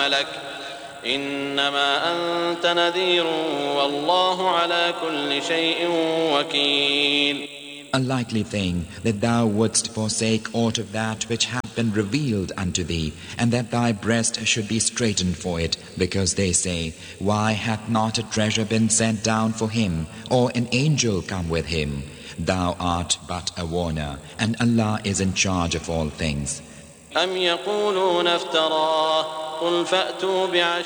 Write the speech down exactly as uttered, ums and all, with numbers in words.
ملك إنما أنت نذير والله على كل شيء وكيل. A likely thing that thou wouldst forsake aught of that which hath been revealed unto thee, and that thy breast should be straitened for it, because they say, why hath not a treasure been sent down for him, or an angel come with him? Thou art but a warner, and Allah is in charge of all things. أم يقولون افتراه قل فأتوا بعشر